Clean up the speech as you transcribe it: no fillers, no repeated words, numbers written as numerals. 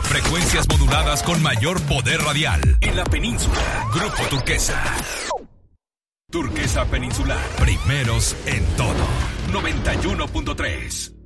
Frecuencias moduladas con mayor poder radial. En la península. Grupo Turquesa. Turquesa Peninsular. Primeros en todo. 91.3.